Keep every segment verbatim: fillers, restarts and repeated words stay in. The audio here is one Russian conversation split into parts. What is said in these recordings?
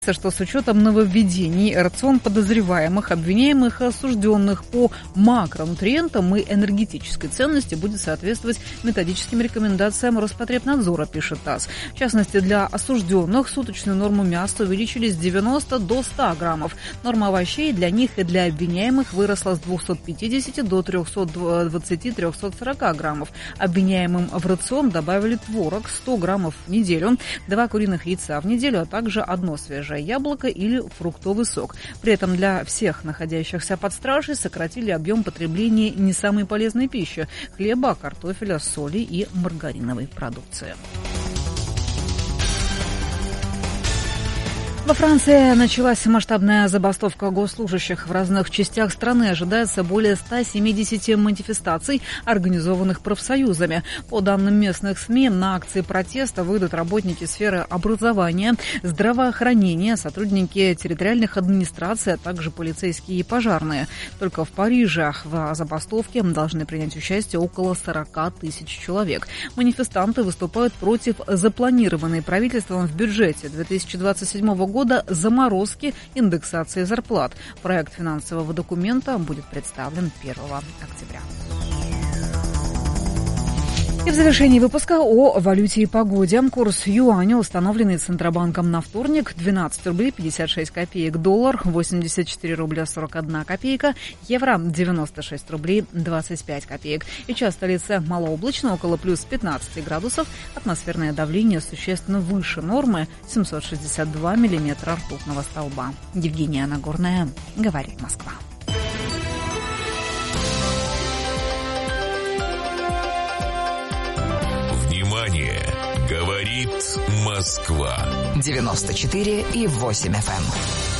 Что с учетом нововведений рацион подозреваемых, обвиняемых и осужденных по макронутриентам и энергетической ценности будет соответствовать методическим рекомендациям Роспотребнадзора, пишет ТАСС. В частности, для осужденных суточную норму мяса увеличили с девяноста до ста граммов. Норма овощей для них и для обвиняемых выросла с двухсот пятидесяти до трехсот двадцати — трехсот сорока граммов. Обвиняемым в рацион добавили творог сто граммов в неделю, два куриных яйца в неделю, а также одно свежее яблоко или фруктовый сок. При этом для всех находящихся под стражей сократили объем потребления не самой полезной пищи – хлеба, картофеля, соли и маргариновой продукции. Во Франции началась масштабная забастовка госслужащих. В разных частях страны ожидается более ста семидесяти манифестаций, организованных профсоюзами. По данным местных СМИ, на акции протеста выйдут работники сферы образования, здравоохранения, сотрудники территориальных администраций, а также полицейские и пожарные. Только в Париже в забастовке должны принять участие около сорока тысяч человек. Манифестанты выступают против запланированной правительством в бюджете две тысячи двадцать седьмого года заморозки индексации зарплат. Проект финансового документа будет представлен первого октября. И в завершении выпуска о валюте и погоде. Курс юаня, установленный Центробанком на вторник, двенадцать рублей пятьдесят шесть копеек, доллар восемьдесят четыре рубля сорок одна копейка, евро девяносто шесть рублей двадцать пять копеек. Сейчас в столице малооблачно, около плюс пятнадцати градусов. Атмосферное давление существенно выше нормы, семьсот шестьдесят два миллиметра ртутного столба. Евгения Нагорная, говорит Москва. Внимание! Говорит Москва. девяносто четыре и восемь эф эм.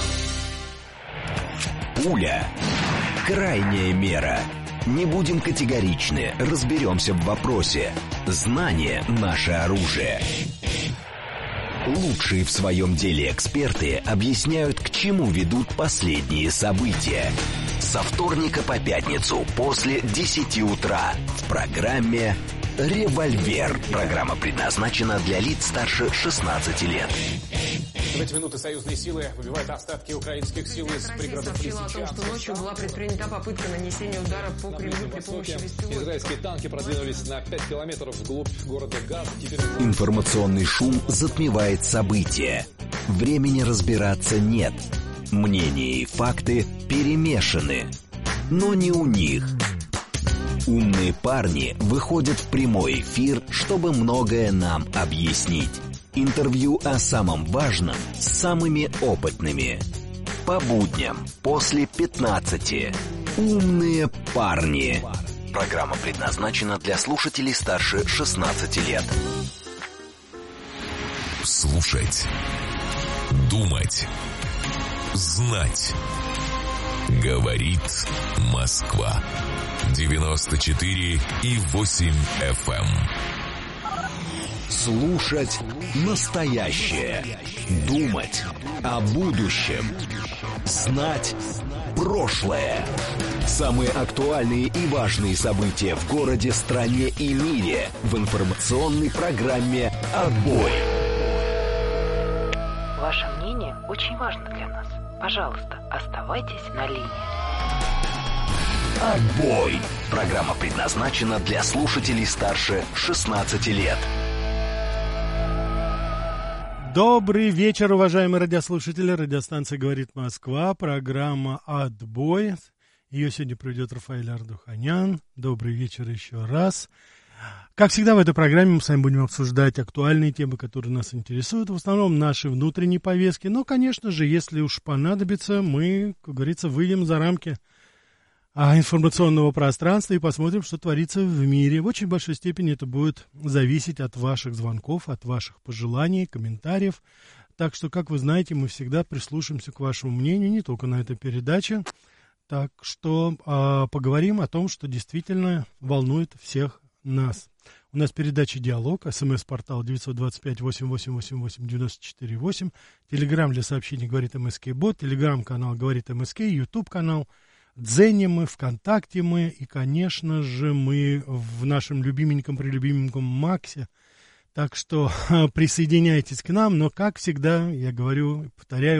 Пуля. Крайняя мера. Не будем категоричны, разберемся в вопросе. Знание – наше оружие. Лучшие в своем деле эксперты объясняют, к чему ведут последние события. Со вторника по пятницу после десяти утра в программе «Револьвер». Программа предназначена для лиц старше шестнадцати лет. В эти минуты союзные силы выбивают остатки украинских сил из пригородов Лисичанска. Сообщила о том, что ночью была предпринята попытка нанесения удара по Кремлю при помощи беспилотников. Израильские танки продвинулись на пять километров вглубь города Газ. Теперь... Информационный шум затмевает события. Времени разбираться нет. Мнения и факты перемешаны. Но не у них. Умные парни выходят в прямой эфир, чтобы многое нам объяснить. Интервью о самом важном с самыми опытными. По будням после пятнадцати. Умные парни. Программа предназначена для слушателей старше шестнадцати лет. Слушать. Думать. Знать. Говорит Москва. девяносто четыре и восемь эф эм. Слушать настоящее. Думать о будущем. Знать прошлое. Самые актуальные и важные события в городе, стране и мире в информационной программе «Отбой». Ваше мнение очень важно для нас. Пожалуйста, оставайтесь на линии. «Отбой». Программа предназначена для слушателей старше шестнадцати лет. Добрый вечер, уважаемые радиослушатели. Радиостанция «Говорит Москва». Программа «Отбой». Ее сегодня проведет Рафаэль Ардуханян. Добрый вечер еще раз. Как всегда в этой программе мы с вами будем обсуждать актуальные темы, которые нас интересуют. В основном наши внутренние повестки. Но, конечно же, если уж понадобится, мы, как говорится, выйдем за рамки информационного пространства и посмотрим, что творится в мире. В очень большой степени это будет зависеть от ваших звонков, от ваших пожеланий, комментариев. Так что, как вы знаете, мы всегда прислушаемся к вашему мнению, не только на этой передаче. Так что э, поговорим о том, что действительно волнует всех нас. У нас передача «Диалог», СМС-портал девять два пять восемь восемь восемь восемь девять четыре восемь, Телеграм для сообщений «Говорит МСК-бот», Телеграм-канал «Говорит МСК», Ютуб-канал, Дзене мы, ВКонтакте мы и, конечно же, мы в нашем любименьком, прелюбименьком Максе. Так что присоединяйтесь к нам, но, как всегда, я говорю, повторяю,